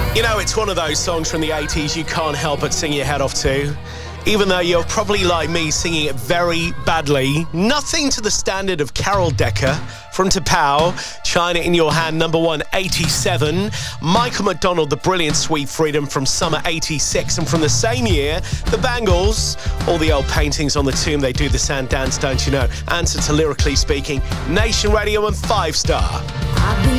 You know, it's one of those songs from the 80s you can't help but sing your head off to. Even though you're probably like me singing it very badly. Nothing to the standard of Carol Decker from T'Pau, China in Your Hand, number 187. Michael McDonald, The Brilliant Sweet Freedom from Summer 86. And from the same year, The Bangles, all the old paintings on the tomb, they do the sand dance, don't you know? Answer to Lyrically Speaking, Nation Radio and 5 Star.